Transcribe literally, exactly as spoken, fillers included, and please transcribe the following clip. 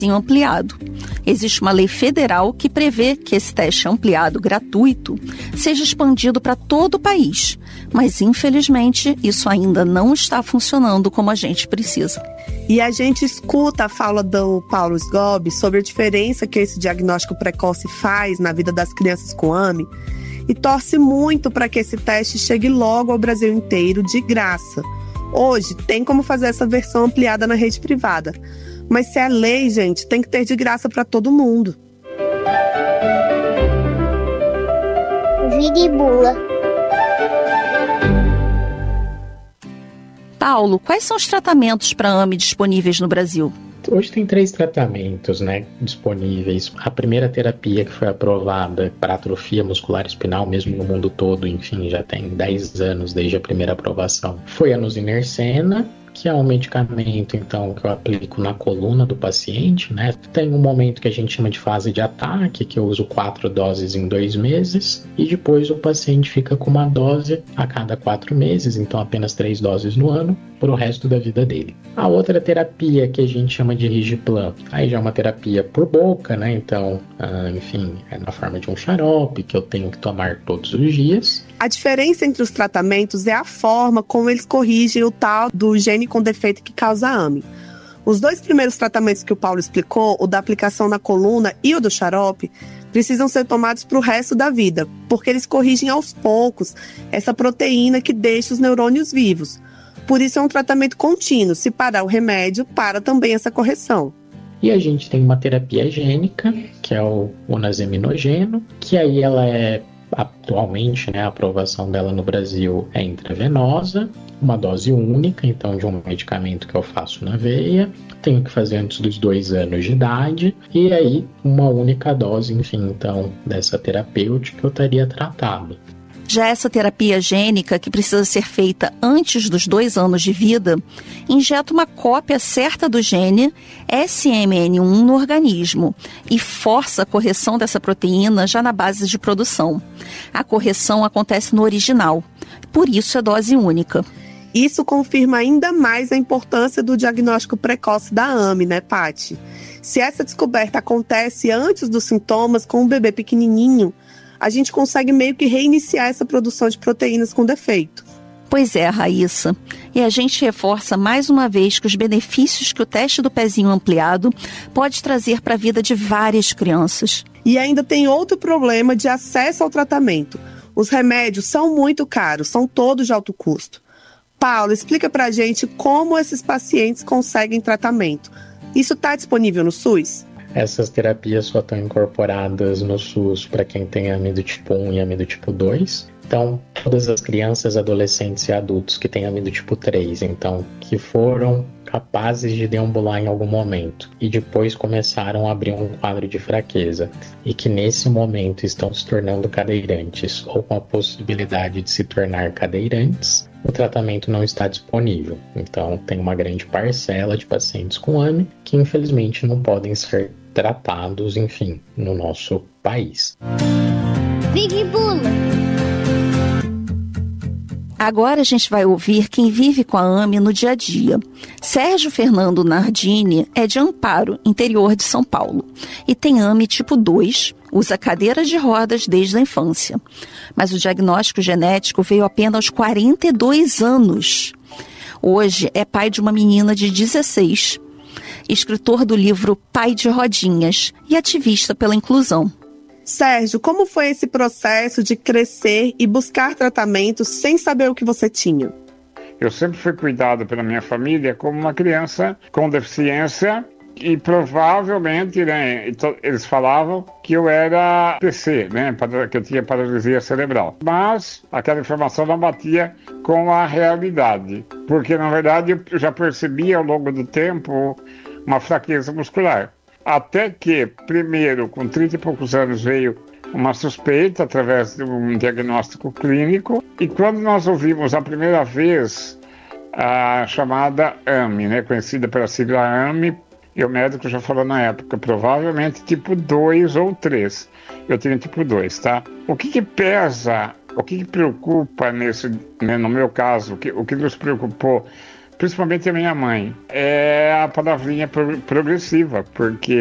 ampliado. Existe uma lei federal que prevê que esse teste ampliado gratuito seja expandido para todo o país, mas infelizmente isso ainda não está funcionando como a gente precisa. E a gente escuta a fala do Paulo Sgobi sobre a diferença que esse diagnóstico precoce faz na vida das crianças com A M E e torce muito para que esse teste chegue logo ao Brasil inteiro de graça. Hoje tem como fazer essa versão ampliada na rede privada, mas se é lei, gente, tem que ter de graça para todo mundo. Viribula. Paulo, quais são os tratamentos para A M E disponíveis no Brasil? Hoje tem três tratamentos, né, disponíveis. A primeira terapia que foi aprovada para atrofia muscular espinal, mesmo no mundo todo, enfim, já tem dez anos desde a primeira aprovação, foi a nusinersen, que é um medicamento, então, que eu aplico na coluna do paciente, né? Tem um momento que a gente chama de fase de ataque, que eu uso quatro doses em dois meses, e depois o paciente fica com uma dose a cada quatro meses, então apenas três doses no ano, pro resto da vida dele. A outra terapia que a gente chama de Rigiplan, aí já é uma terapia por boca, né? Então, ah, enfim, é na forma de um xarope que eu tenho que tomar todos os dias. A diferença entre os tratamentos é a forma como eles corrigem o tal do gene com defeito que causa A M E. Os dois primeiros tratamentos que o Paulo explicou, o da aplicação na coluna e o do xarope, precisam ser tomados para o resto da vida, porque eles corrigem aos poucos essa proteína que deixa os neurônios vivos. Por isso é um tratamento contínuo. Se parar o remédio, para também essa correção. E a gente tem uma terapia gênica, que é o onazeminogeno, que aí ela é, atualmente, né, a aprovação dela no Brasil é intravenosa, uma dose única, então, de um medicamento que eu faço na veia. Tenho que fazer antes dos dois anos de idade, e aí uma única dose, enfim, então, dessa terapêutica eu estaria tratado. Já essa terapia gênica, que precisa ser feita antes dos dois anos de vida, injeta uma cópia certa do gene S M N um no organismo e força a correção dessa proteína já na base de produção. A correção acontece no original, por isso é dose única. Isso confirma ainda mais a importância do diagnóstico precoce da A M E, né, Paty? Se essa descoberta acontece antes dos sintomas com um bebê pequenininho, a gente consegue meio que reiniciar essa produção de proteínas com defeito. Pois é, Raíssa. E a gente reforça mais uma vez que os benefícios que o teste do pezinho ampliado pode trazer para a vida de várias crianças. E ainda tem outro problema de acesso ao tratamento. Os remédios são muito caros, são todos de alto custo. Paulo, explica pra gente como esses pacientes conseguem tratamento. Isso está disponível no SUS? Essas terapias só estão incorporadas no SUS para quem tem A M E do tipo um e A M E do tipo dois. Então, todas as crianças, adolescentes e adultos que têm A M E do tipo três, então, que foram capazes de deambular em algum momento e depois começaram a abrir um quadro de fraqueza e que nesse momento estão se tornando cadeirantes ou com a possibilidade de se tornar cadeirantes, o tratamento não está disponível. Então, tem uma grande parcela de pacientes com A M E que infelizmente não podem ser tratados, enfim, no nosso país. Big Bula. Agora a gente vai ouvir quem vive com a A M E no dia a dia. Sérgio Fernando Nardini é de Amparo, interior de São Paulo, e tem A M E tipo dois, usa cadeira de rodas desde a infância. Mas o diagnóstico genético veio apenas aos quarenta e dois anos. Hoje é pai de uma menina de dezesseis, escritor do livro Pai de Rodinhas e ativista pela inclusão. Sérgio, como foi esse processo de crescer e buscar tratamento sem saber o que você tinha? Eu sempre fui cuidado pela minha família como uma criança com deficiência e provavelmente, né, eles falavam que eu era P C, né, que eu tinha paralisia cerebral. Mas aquela informação não batia com a realidade, porque na verdade eu já percebia ao longo do tempo uma fraqueza muscular. Até que, primeiro, com trinta e poucos anos, veio uma suspeita através de um diagnóstico clínico. E quando nós ouvimos a primeira vez a chamada A M E, né, conhecida pela sigla A M E, e o médico já falou na época, provavelmente tipo dois ou três. Eu tenho tipo dois, tá? O que que pesa, o que que preocupa nesse, né, no meu caso, o que, o que nos preocupou principalmente a minha mãe, é a palavrinha pro- progressiva, porque